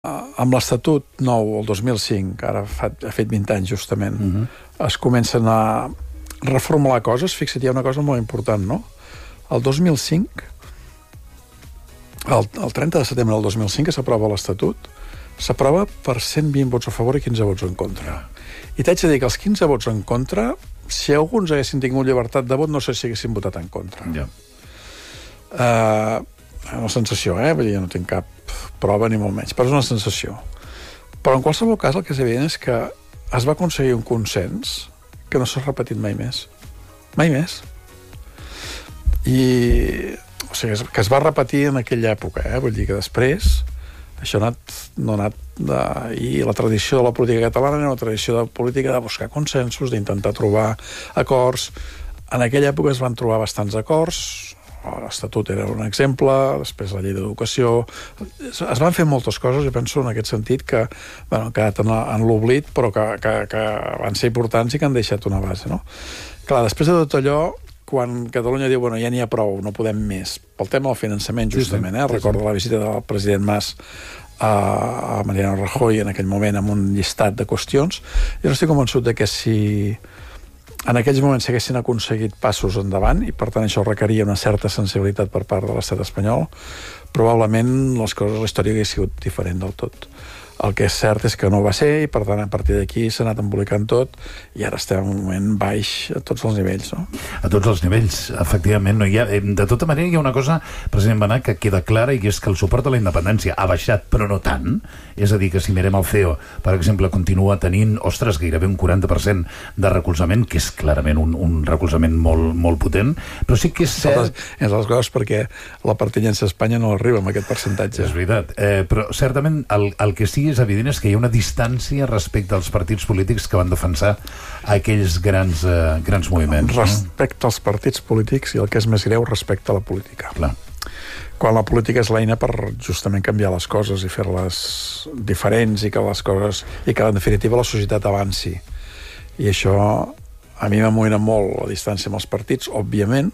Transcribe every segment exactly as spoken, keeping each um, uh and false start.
Amb l'Estatut nou, el dos mil cinc, ara fa, ha fet vint anys justament, Uh-huh. es comencen a reformular coses. Fixa't, hi ha una cosa molt important, no? El dos mil cinc, el, el trenta de setembre del dos mil cinc, que s'aprova l'Estatut, s'aprova per cent vint vots a favor i quinze vots en contra. I t'haig de dir que els quinze vots en contra, si alguns haguessin tingut llibertat de vot, no sé si haguessin votat en contra. Ja. Uh, una sensació, eh? Vull dir, no tinc cap prova ni molt menys, però és una sensació. Però en qualsevol cas el que és evident és que es va aconseguir un consens que no s'ha repetit mai més. Mai més. I... O sigui, que es va repetir en aquella època, eh? Vull dir que després això ha anat, no ha anat de... I la tradició de la política catalana era una tradició de política de buscar consensos, d'intentar trobar acords. En aquella època es van trobar bastants acords. L'Estatut era un exemple, després la llei d'educació. Es van fer moltes coses, i penso en aquest sentit que bueno, han quedat en, en l'oblit, però que, que, que van ser importants i que han deixat una base, no? Clar, després de tot allò, quan Catalunya diu, bueno, ja n'hi ha prou, no podem més, pel tema del finançament, justament, eh? Recordo la visita del president Mas a Mariano Rajoy en aquell moment amb un llistat de qüestions. Jo no estic convençut de que si en aquells moments s'haguessin aconseguit passos endavant, i per tant això requeria una certa sensibilitat per part de l'estat espanyol, probablement les coses, la història hauria sigut diferent del tot. El que és cert és que no va ser, i per tant a partir d'aquí s'ha anat embolicant tot, i ara estem en un moment baix a tots els nivells, no? A tots els nivells, efectivament. No hi ha, de tota manera hi ha una cosa, president Benach, que queda clara, i és que el suport a la independència ha baixat, però no tant. És a dir, que si mirem el C E O, per exemple, continua tenint, ostres, gairebé un quaranta per cent de recolzament, que és clarament un, un recolzament molt, molt potent, però sí que és cert... És les coses perquè la pertinença a Espanya no arriba amb aquest percentatge. És veritat, eh, però certament el, el que sí és evident és que hi ha una distància respecte als partits polítics que van defensar aquells grans, eh, grans moviments. Respecte als partits polítics, i el que és més greu, respecte a la política. Clar. Quan la política és l'eina per justament canviar les coses i fer-les diferents, i que les coses, i que en definitiva la societat avanci. I això a mi m'amoïna molt la distància amb els partits, òbviament,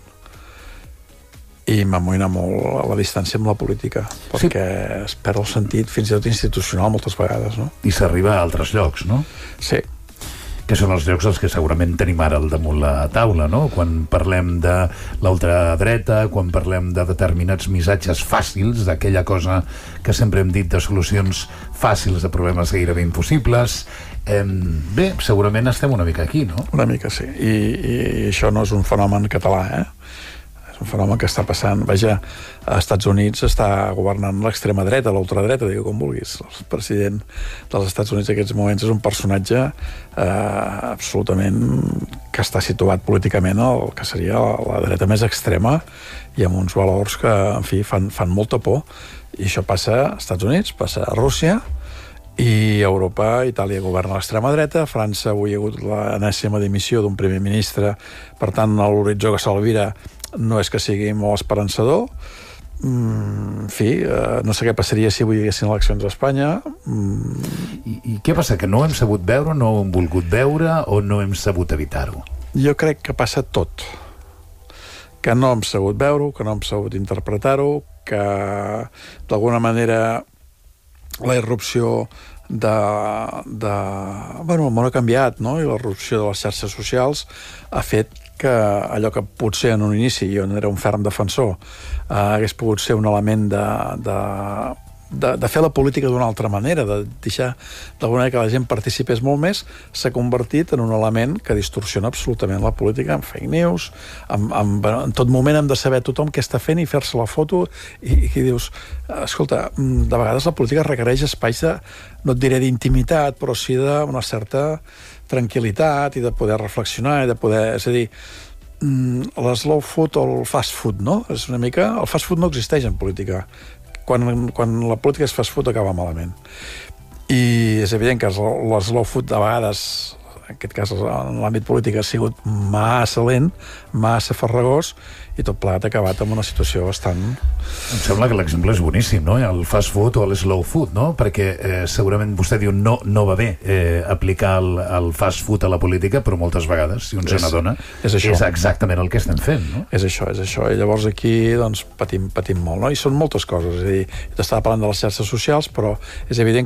i m'amoïna molt a la distància amb la política, perquè sí. Es perd el sentit fins i tot institucional moltes vegades, no? I s'arriba a altres llocs, no? Sí. Que són els llocs els que segurament tenim ara al damunt la taula, no? Quan parlem de l'ultradreta, quan parlem de determinats missatges fàcils, d'aquella cosa que sempre hem dit de solucions fàcils de problemes gairebé impossibles. Eh, bé, segurament estem una mica aquí, no? Una mica, sí. I, i això no és un fenomen català, eh? Un fenomen que està passant, vaja, als Estats Units està governant l'extrema dreta, l'ultradreta, digue com vulguis. El president dels Estats Units en aquests moments és un personatge eh, absolutament que està situat políticament al que seria la dreta més extrema, i amb uns valors que, en fi, fan, fan molta por. I això passa als Estats Units, passa a Rússia, i a Europa, Itàlia governa l'extrema dreta, a França avui hi ha hagut l'enèsima dimissió d'un primer ministre, per tant l'horitzó que s'alvira no és que sigui molt esperançador. Mm, en fi, eh, no sé què passaria si avui hi haguessin eleccions a Espanya. Mm. I, I què passa? Que no hem sabut veure, no hem volgut veure, o no hem sabut evitar-ho? Jo crec que passa tot. Que no hem sabut veure-ho, que no hem sabut interpretar-ho, que d'alguna manera la irrupció de, de... Bueno, el món ha canviat, no? I la irrupció de les xarxes socials ha fet que allò que potser en un inici jo no era un ferm defensor eh, hagués pogut ser un element de, de, de, de fer la política d'una altra manera, de deixar d'alguna manera que la gent participés molt més, s'ha convertit en un element que distorsiona absolutament la política, amb fake news, amb, amb, en tot moment hem de saber tothom què està fent i fer-se la foto, i, i dius, escolta, de vegades la política requereix espais de, no et diré d'intimitat, però sí d'una certa tranquil·litat i de poder reflexionar i de poder, és a dir, el slow food o el fast food, no? És una mica... El fast food no existeix en política. Quan, quan la política és fast food acaba malament. I és evident que el slow food a vegades en aquest cas en l'àmbit polític ha sigut massa lent, massa farragós, i tot plegat ha acabat amb una situació bastant... Em sembla que l'exemple és boníssim, no? El fast food o el slow food, no? Perquè eh, segurament vostè diu no, no va bé eh, aplicar el, el fast food a la política, però moltes vegades, si un se n'adona, és, és exactament el que estem fent, no? És això, és això. I llavors aquí doncs, patim, patim molt, no? I són moltes coses. És a dir, t'estava parlant de les xarxes socials, però és evident